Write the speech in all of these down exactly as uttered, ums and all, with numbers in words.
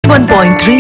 One point three.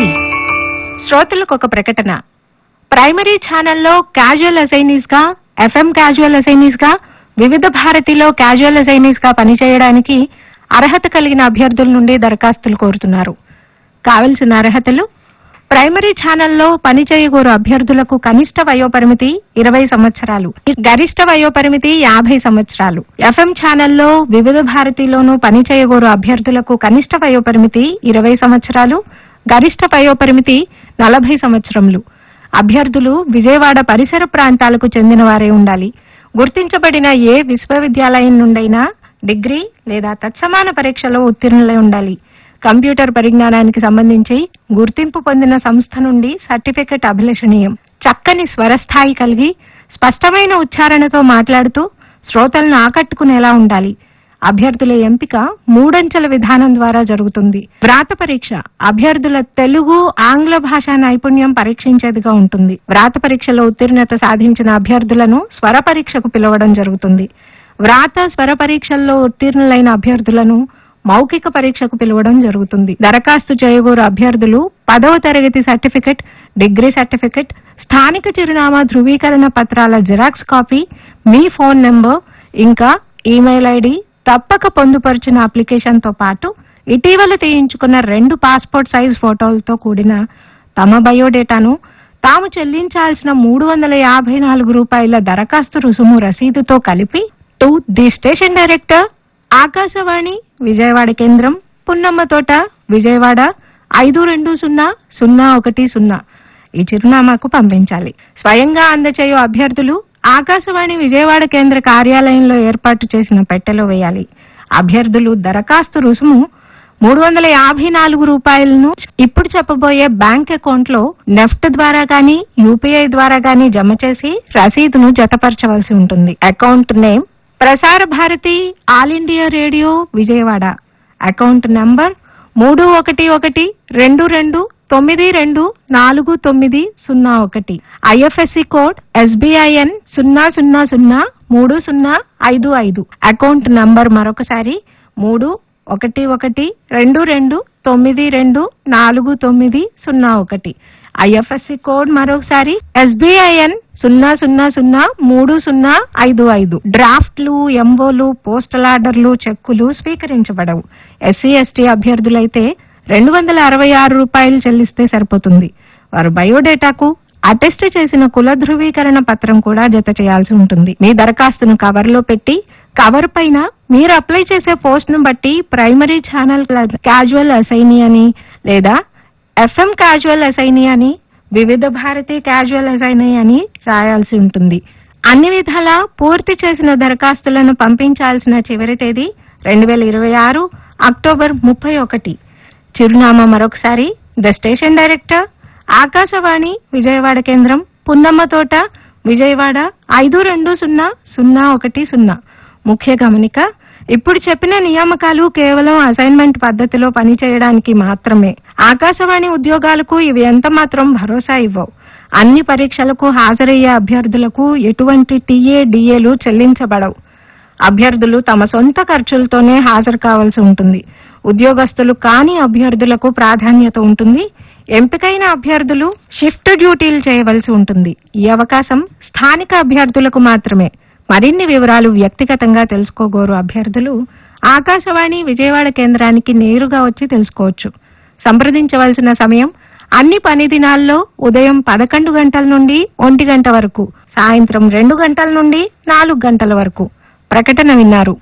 శ్రోతలకు ఒక ప్రకటన. ప్రైమరీ ఛానల్లో క్యాజువల్ అసైనీస్ గా, ఎఫ్ఎం క్యాజువల్ అసైనీస్ గా, వివిధ భారతిలో క్యాజువల్ అసైనీస్ గా పనిచేయడానికి అర్హత కలిగిన అభ్యర్థుల నుండి దరఖాస్తులు కోరుతున్నారు. కావలసిన అర్హతలు: ప్రైమరీ ఛానల్లో పనిచేయగోరు అభ్యర్థులకు కనిష్ట వయోపరిమితి ఇరవై సంవత్సరాలు, గరిష్ట వయోపరిమితి యాభై సంవత్సరాలు. ఎఫ్ఎం ఛానల్లో వివిధ భారతిలోనూ పనిచేయగోరు అభ్యర్థులకు కనిష్ట వయోపరిమితి ఇరవై సంవత్సరాలు, గరిష్ట వయోపరిమితి నలభై సంవత్సరములు. అభ్యర్థులు విజయవాడ పరిసర ప్రాంతాలకు చెందిన వారే ఉండాలి. గుర్తించబడిన ఏ విశ్వవిద్యాలయం నుండైనా డిగ్రీ లేదా తత్సమాన పరీక్షలో ఉత్తీర్ణులై ఉండాలి. కంప్యూటర్ పరిజ్ఞానానికి సంబంధించి గుర్తింపు పొందిన సంస్థ నుండి సర్టిఫికెట్ అభిలషణీయం. చక్కని స్వరస్థాయి కలిగి స్పష్టమైన ఉచ్చారణతో మాట్లాడుతూ శ్రోతలను ఆకట్టుకునేలా ఉండాలి. అభ్యర్థుల ఎంపిక మూడంచెల విధానం ద్వారా జరుగుతుంది. వ్రాత పరీక్ష అభ్యర్థుల తెలుగు, ఆంగ్ల భాషా నైపుణ్యం పరీక్షించేదిగా ఉంటుంది. వ్రాత పరీక్షలో ఉత్తీర్ణత సాధించిన అభ్యర్థులను స్వర పరీక్షకు పిలవడం జరుగుతుంది. వ్రాత, స్వర పరీక్షల్లో ఉత్తీర్ణులైన అభ్యర్థులను మౌఖిక పరీక్షకు పిలవడం జరుగుతుంది. దరఖాస్తు చేయగోరు అభ్యర్థులు పదవ తరగతి సర్టిఫికెట్, డిగ్రీ సర్టిఫికెట్, స్థానిక చిరునామా ధృవీకరణ పత్రాల జిరాక్స్ కాపీ, మీ ఫోన్ నెంబర్, ఇంకా ఈమెయిల్ ఐడి తప్పక పొందుపరిచిన అప్లికేషన్ తో పాటు ఇటీవల తీయించుకున్న రెండు పాస్పోర్ట్ సైజ్ ఫోటోలతో కూడిన తమ బయోడేటాను తాము చెల్లించాల్సిన మూడు వందల యాభై నాలుగు రూపాయల దరఖాస్తు రుసుము రసీదుతో కలిపి to the station director, Akashvani Vijayawada కేంద్రం, పున్నమ్మ తోట, విజయవాడ ఐదు రెండు సున్నా సున్నా ఒకటి సున్నా ఈ చిరునామాకు పంపించాలి. స్వయంగా అందచేయు అభ్యర్థులు ఆకాశవాణి విజయవాడ కేంద్ర కార్యాలయంలో ఏర్పాటు చేసిన పెట్టెలో వేయాలి. అభ్యర్థులు దరఖాస్తు రుసుము మూడు వందల యాభై నాలుగు రూపాయలను ఇప్పుడు చెప్పబోయే బ్యాంక్ అకౌంట్ లో నెఫ్ట్ ద్వారా గానీ, యూపీఐ ద్వారా గానీ జమ చేసి రసీదును జతపరచవలసి ఉంటుంది. Account name Prasar Bharati all India radio Vijayawada. Account number మూడు ఒకటి ఒకటి రెండు రెండు తొమ్మిది రెండు నాలుగు తొమ్మిది సున్నా ఒకటి. ఐఎఫ్ఎస్సి కోడ్ ఎస్బీఐఎన్ సున్నా సున్నా సున్నా మూడు సున్నా ఐదు ఐదు. అకౌంట్ నంబర్ మరొకసారి మూడు ఒకటి ఒకటి రెండు రెండు తొమ్మిది రెండు నాలుగు తొమ్మిది సున్నా ఒకటి. ఐఎఫ్ఎస్సి కోడ్ మరొకసారి ఎస్బీఐఎన్ సున్నా సున్నా సున్నా మూడు సున్నా ఐదు ఐదు. డ్రాఫ్ట్లు, ఎంఓలు, పోస్టల్ ఆర్డర్లు, చెక్కులు స్వీకరించబడవు. ఎస్సీ ఎస్టీ అభ్యర్థులైతే రెండు వందల అరవై ఆరు రూపాయలు చెల్లిస్తే సరిపోతుంది. వారు బయోడేటాకు అటెస్ట్ చేసిన కుల ధృవీకరణ పత్రం కూడా జత చేయాల్సి ఉంటుంది. మీ దరఖాస్తును కవర్ లో పెట్టి కవర్ పైన మీరు అప్లై చేసే పోస్ట్ ను బట్టి ప్రైమరీ ఛానల్ క్యాజువల్ అసైనీ అని, లేదా ఎఫ్ఎం క్యాజువల్ అసైనీ అని, వివిధ భారతి క్యాజువల్ అసైనీ అని రాయాల్సి ఉంటుంది. అన్ని విధాలా పూర్తి చేసిన దరఖాస్తులను పంపించాల్సిన చివరి తేదీ రెండు వేల ఇరవై ఆరు అక్టోబర్ ముప్పై ఒకటి. చిరునామా మరొకసారి the station director, Akashvani Vijayawada కేంద్రం, పున్నమ్మ తోట, విజయవాడ ఐదు రెండు సున్నా సున్నా ఒకటి సున్నా. ముఖ్య గమనిక: ఇప్పుడు చెప్పిన నియామకాలు కేవలం అసైన్మెంట్ పద్ధతిలో పనిచేయడానికి మాత్రమే. ఆకాశవాణి ఉద్యోగాలకు ఇవి ఎంత మాత్రం భరోసా ఇవ్వవు. అన్ని పరీక్షలకు హాజరయ్యే అభ్యర్థులకు ఎటువంటి టీఏ, డిఏలు చెల్లించబడవు. అభ్యర్థులు తమ సొంత ఖర్చులతోనే హాజరు కావాల్సి ఉంటుంది. ఉద్యోగస్తులు కాని అభ్యర్థులకు ప్రాధాన్యత ఉంటుంది. ఎంపికైన అభ్యర్థులు షిఫ్ట్ డ్యూటీలు చేయవలసి ఉంటుంది. ఈ అవకాశం స్థానిక అభ్యర్థులకు మాత్రమే. మరిన్ని వివరాలు వ్యక్తిగతంగా తెలుసుకోగోరు అభ్యర్థులు ఆకాశవాణి విజయవాడ కేంద్రానికి నేరుగా వచ్చి తెలుసుకోవచ్చు. సంప్రదించవలసిన సమయం అన్ని పని దినాల్లో ఉదయం పదకొండు గంటల నుండి ఒంటి గంట వరకు, సాయంత్రం రెండు గంటల నుండి నాలుగు గంటల వరకు. ప్రకటన విన్నారు.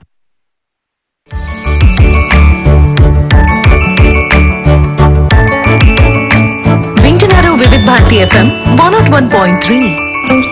వింటున్నారు వివిధ Bharati FM one not one point three.